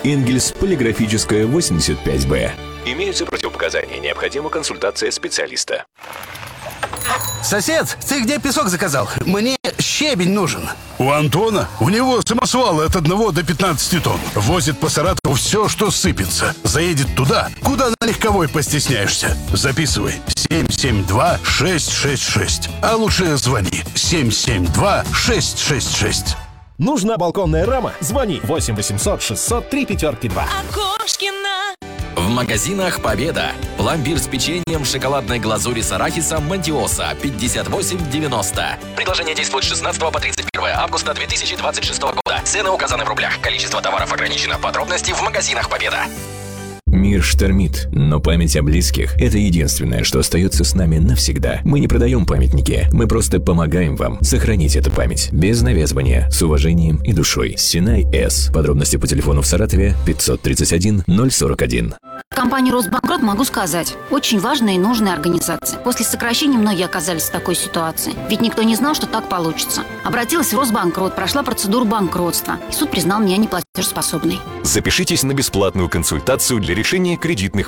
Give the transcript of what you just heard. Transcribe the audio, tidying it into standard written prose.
Энгельс полиграфическая 85Б. Имеются противопоказания, необходима консультация специалиста. Сосед, ты где песок заказал? Мне щебень нужен. У Антона? У него самосвалы от 1 до 15 тонн. Возит по Саратову все, что сыпется. Заедет туда, куда на легковой постесняешься. Записывай. 772-666. А лучше звони. 772-666. Нужна балконная рама? Звони 8 800 600 352. Окошкина. В магазинах «Победа». Пломбир с печеньем, шоколадной глазури с арахисом «Мантиоса» 58,90. Предложение действует с 16 по 31 августа 2026 года. Цены указаны в рублях. Количество товаров ограничено. Подробности в магазинах «Победа». Мир штормит, но память о близких – это единственное, что остается с нами навсегда. Мы не продаем памятники, мы просто помогаем вам сохранить эту память. Без навязывания, с уважением и душой. Синай С. Подробности по телефону в Саратове 531 041. Компанию «Росбанкрот» могу сказать. Очень важная и нужная организация. После сокращения многие оказались в такой ситуации. Ведь никто не знал, что так получится. Обратилась в Росбанкрот, прошла процедуру банкротства. И суд признал меня неплатежеспособной. Запишитесь на бесплатную консультацию для решения кредитных